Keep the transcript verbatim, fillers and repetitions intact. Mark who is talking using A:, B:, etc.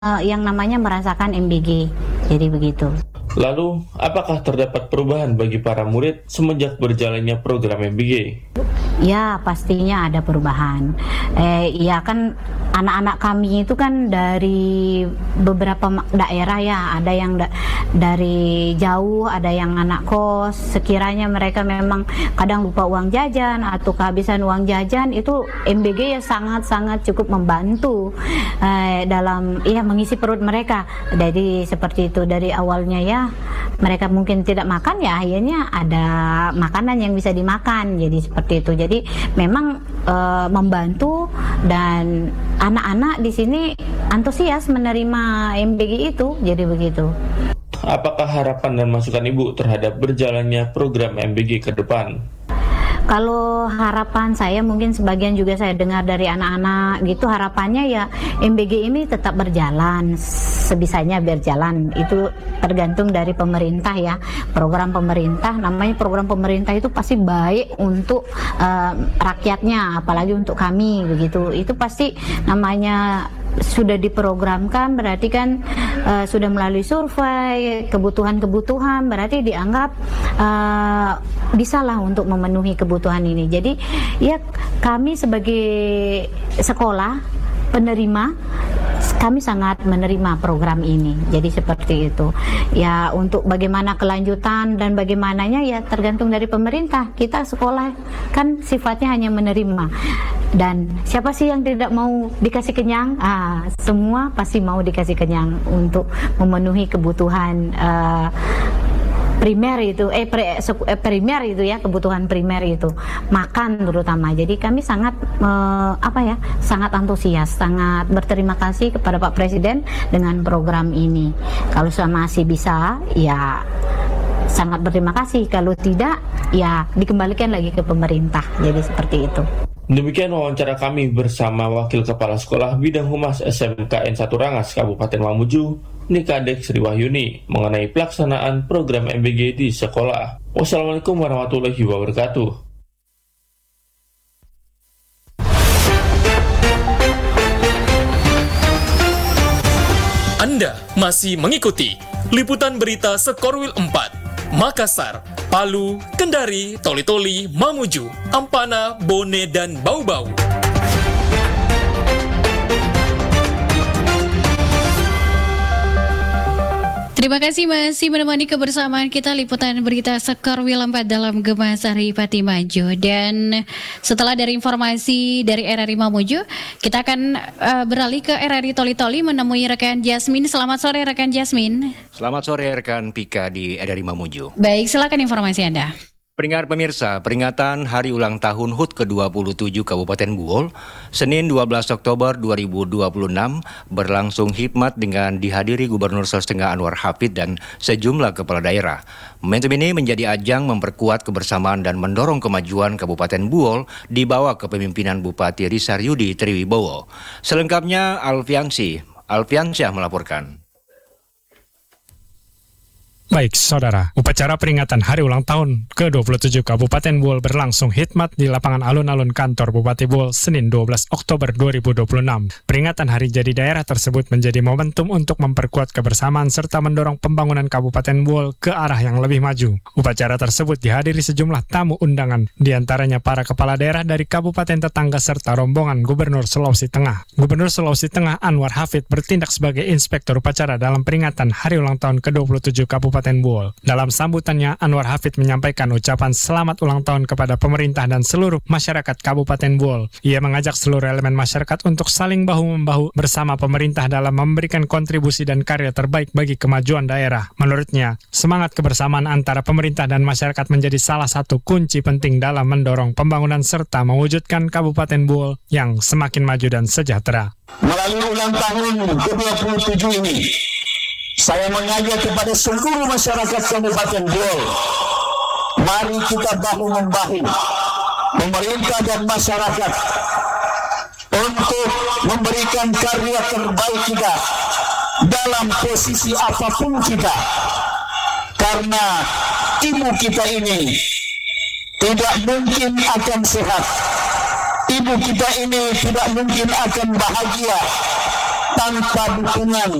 A: yang namanya merasakan M B G. Jadi begitu.
B: Lalu, apakah terdapat perubahan bagi para murid semenjak berjalannya program M B G?
A: Ya, pastinya ada perubahan. Eh, ya kan anak-anak kami itu kan dari beberapa daerah ya, ada yang da- dari jauh, ada yang anak kos. Sekiranya mereka memang kadang lupa uang jajan atau kehabisan uang jajan, itu M B G ya sangat-sangat cukup membantu eh, dalam ya mengisi perut mereka. Jadi seperti itu dari awalnya ya, mereka mungkin tidak makan ya akhirnya ada makanan yang bisa dimakan. Jadi seperti itu. Jadi memang e, membantu dan anak-anak di sini antusias menerima M B G itu. Jadi begitu.
B: Apakah harapan dan masukan Ibu terhadap berjalannya program M B G ke depan?
A: Kalau harapan saya, mungkin sebagian juga saya dengar dari anak-anak gitu, harapannya ya M B G ini tetap berjalan, sebisanya berjalan. Itu tergantung dari pemerintah ya. Program pemerintah, namanya program pemerintah itu pasti baik untuk uh, rakyatnya, apalagi untuk kami begitu. Itu pasti namanya sudah diprogramkan, berarti kan uh, sudah melalui survei kebutuhan-kebutuhan, berarti dianggap uh, bisalah untuk memenuhi kebutuhan ini. Jadi ya kami sebagai sekolah penerima, kami sangat menerima program ini. Jadi seperti itu. Ya untuk bagaimana kelanjutan dan bagaimananya ya tergantung dari pemerintah. Kita sekolah kan sifatnya hanya menerima. Dan siapa sih yang tidak mau dikasih kenyang? Ah, semua pasti mau dikasih kenyang untuk memenuhi kebutuhan uh, primer itu, eh, pre, eh primer itu ya, kebutuhan primer itu, makan terutama. Jadi kami sangat eh, apa ya, sangat antusias, sangat berterima kasih kepada Pak Presiden dengan program ini. Kalau masih bisa, ya sangat berterima kasih. Kalau tidak, ya dikembalikan lagi ke pemerintah. Jadi seperti itu.
B: Demikian wawancara kami bersama Wakil Kepala Sekolah Bidang Humas S M K N satu Rangas Kabupaten Mamuju, Nikadek Sri Wahyuni, mengenai pelaksanaan program M B G di sekolah. Wassalamualaikum warahmatullahi wabarakatuh.
C: Anda masih mengikuti liputan berita Sekorwil empat, Makassar, Palu, Kendari, Toli-Toli, Mamuju, Ampana, Bone, dan Bau-Bau.
D: Terima kasih masih menemani kebersamaan kita liputan berita Sekorwil empat dalam Gema Sari Pati Maju. Dan setelah dari informasi dari R R I Mamuju, kita akan uh, beralih ke R R I Toli-Toli menemui rekan Jasmine. Selamat sore rekan Jasmine.
E: Selamat sore rekan Pika di R R I Mamuju.
D: Baik, silakan informasi Anda.
E: Peringat pemirsa, peringatan hari ulang tahun H U T ke dua puluh tujuh Kabupaten Buol, Senin dua belas Oktober dua ribu dua puluh enam, berlangsung hikmat dengan dihadiri Gubernur Sulawesi Tengah Anwar Hafid dan sejumlah kepala daerah. Momentum ini menjadi ajang memperkuat kebersamaan dan mendorong kemajuan Kabupaten Buol di bawah kepemimpinan Bupati Risaryudi Triwibowo. Selengkapnya Alfiansi, Alfiansyah melaporkan.
F: Baik, saudara, upacara peringatan hari ulang tahun ke dua puluh tujuh Kabupaten Buol berlangsung hikmat di lapangan alun-alun kantor Bupati Buol Senin dua belas Oktober dua ribu dua puluh enam. Peringatan hari jadi daerah tersebut menjadi momentum untuk memperkuat kebersamaan serta mendorong pembangunan Kabupaten Buol ke arah yang lebih maju. Upacara tersebut dihadiri sejumlah tamu undangan, diantaranya para kepala daerah dari kabupaten tetangga serta rombongan Gubernur Sulawesi Tengah. Gubernur Sulawesi Tengah Anwar Hafid bertindak sebagai inspektur upacara dalam peringatan hari ulang tahun ke dua puluh tujuh Kabupaten Buol. Dalam sambutannya, Anwar Hafid menyampaikan ucapan selamat ulang tahun kepada pemerintah dan seluruh masyarakat Kabupaten Buol. Ia mengajak seluruh elemen masyarakat untuk saling bahu-membahu bersama pemerintah dalam memberikan kontribusi dan karya terbaik bagi kemajuan daerah. Menurutnya, semangat kebersamaan antara pemerintah dan masyarakat menjadi salah satu kunci penting dalam mendorong pembangunan serta mewujudkan Kabupaten Buol yang semakin maju dan sejahtera.
G: Melalui ulang tahun ke dua puluh tujuh ini, saya mengajak kepada seluruh masyarakat Kabupaten Buol, mari kita bahu-membahu, pemerintah dan masyarakat, untuk memberikan karya terbaik kita dalam posisi apapun kita. Karena ibu kita ini tidak mungkin akan sehat, ibu kita ini tidak mungkin akan bahagia tanpa dukungan